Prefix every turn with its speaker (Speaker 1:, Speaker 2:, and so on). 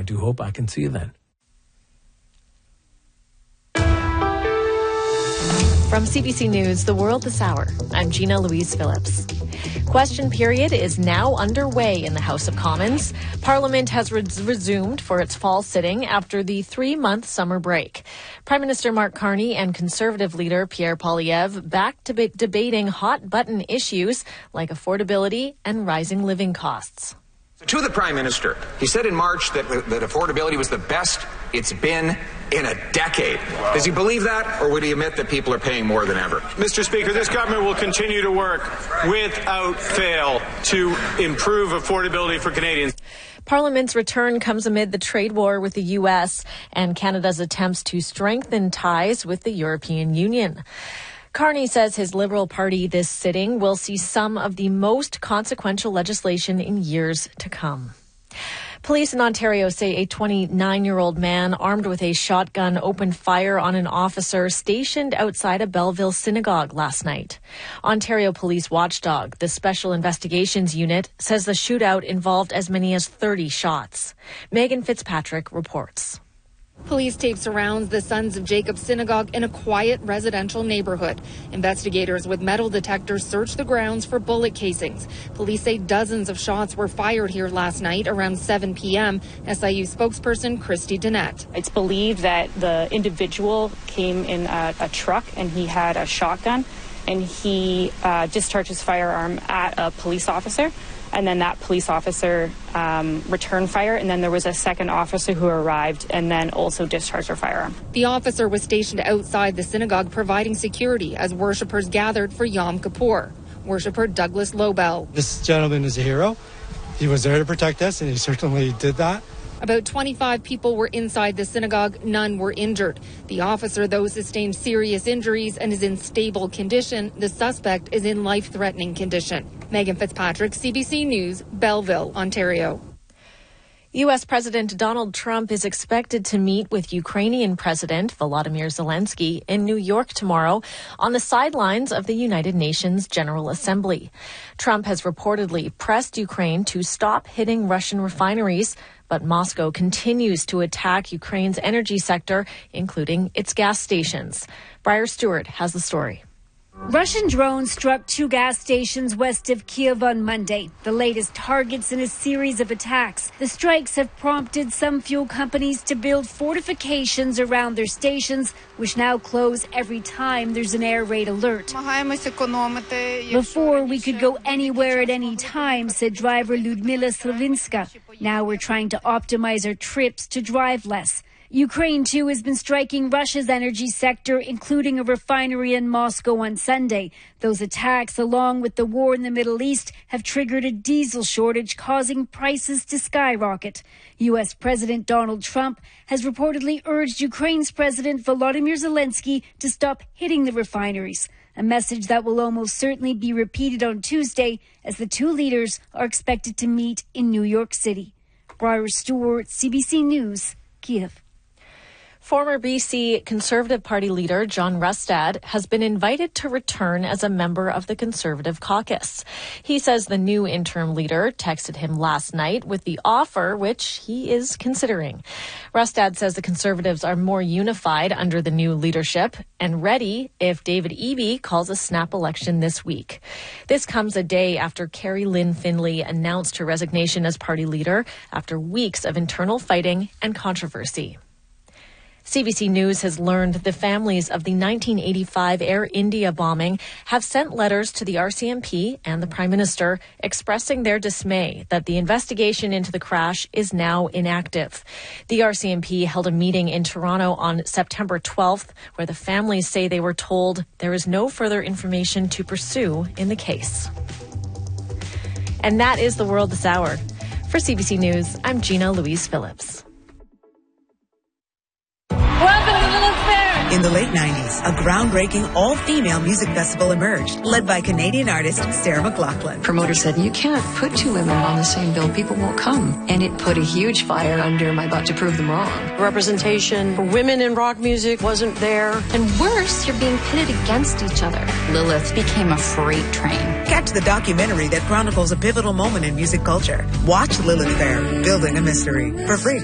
Speaker 1: do hope I can see you then.
Speaker 2: From CBC News, The World This Hour, I'm Gina Louise Phillips. Question period is now underway in the House of Commons. Parliament has resumed for its fall sitting after the 3-month summer break. Prime Minister Mark Carney and Conservative leader Pierre Poilievre back to debating hot-button issues like affordability and rising living costs.
Speaker 3: To the Prime Minister, he said in March that affordability was the best it's been in a decade. Wow. Does he believe that, or would he admit that people are paying more than ever?
Speaker 4: Mr. Speaker, this government will continue to work without fail to improve affordability for Canadians.
Speaker 2: Parliament's return comes amid the trade war with the U.S. and Canada's attempts to strengthen ties with the European Union. Carney says his Liberal Party this sitting will see some of the most consequential legislation in years to come. Police in Ontario say a 29-year-old man armed with a shotgun opened fire on an officer stationed outside a Belleville synagogue last night. Ontario Police Watchdog, the Special Investigations Unit, says the shootout involved as many as 30 shots. Megan Fitzpatrick reports.
Speaker 5: Police tape surrounds the Sons of Jacob Synagogue in a quiet residential neighborhood. Investigators with metal detectors searched the grounds for bullet casings. Police say dozens of shots were fired here last night around 7 p.m. SIU spokesperson Christy Dennett.
Speaker 6: It's believed that the individual came in a truck and he had a shotgun and he discharged his firearm at a police officer. And then that police officer returned fire, and then there was a second officer who arrived and then also discharged her firearm.
Speaker 5: The officer was stationed outside the synagogue providing security as worshippers gathered for Yom Kippur. Worshipper Douglas Lobel.
Speaker 7: This gentleman is a hero. He was there to protect us, and he certainly did that.
Speaker 5: About 25 people were inside the synagogue. None were injured. The officer, though, sustained serious injuries and is in stable condition. The suspect is in life-threatening condition. Megan Fitzpatrick, CBC News, Belleville, Ontario.
Speaker 2: U.S. President Donald Trump is expected to meet with Ukrainian President Volodymyr Zelensky in New York tomorrow on the sidelines of the United Nations General Assembly. Trump has reportedly pressed Ukraine to stop hitting Russian refineries, but Moscow continues to attack Ukraine's energy sector, including its gas stations. Briar Stewart has the story.
Speaker 8: Russian drones struck 2 gas stations west of Kyiv on Monday, the latest targets in a series of attacks. The strikes have prompted some fuel companies to build fortifications around their stations, which now close every time there's an air raid alert. Before, we could go anywhere at any time, said driver Ludmila Slavinska. Now we're trying to optimize our trips to drive less. Ukraine, too, has been striking Russia's energy sector, including a refinery in Moscow on Sunday. Those attacks, along with the war in the Middle East, have triggered a diesel shortage, causing prices to skyrocket. U.S. President Donald Trump has reportedly urged Ukraine's President Volodymyr Zelensky to stop hitting the refineries, a message that will almost certainly be repeated on Tuesday as the two leaders are expected to meet in New York City. Briar Stewart, CBC News, Kyiv.
Speaker 2: Former BC Conservative Party leader John Rustad has been invited to return as a member of the Conservative caucus. He says the new interim leader texted him last night with the offer, which he is considering. Rustad says the Conservatives are more unified under the new leadership and ready if David Eby calls a snap election this week. This comes a day after Carrie Lynn Finley announced her resignation as party leader after weeks of internal fighting and controversy. CBC News has learned the families of the 1985 Air India bombing have sent letters to the RCMP and the Prime Minister expressing their dismay that the investigation into the crash is now inactive. The RCMP held a meeting in Toronto on September 12th where the families say they were told there is no further information to pursue in the case. And that is The World This Hour. For CBC News, I'm Gina Louise Phillips.
Speaker 9: In the late 90s, a groundbreaking all-female music festival emerged, led by Canadian artist Sarah McLachlan.
Speaker 10: Promoter said, you can't put 2 women on the same bill. People won't come. And it put a huge fire under my butt to prove them wrong.
Speaker 11: Representation for women in rock music wasn't there.
Speaker 12: And worse, you're being pitted against each other.
Speaker 13: Lilith became a freight train.
Speaker 9: Catch the documentary that chronicles a pivotal moment in music culture. Watch Lilith Fair, Building a Mystery, for free.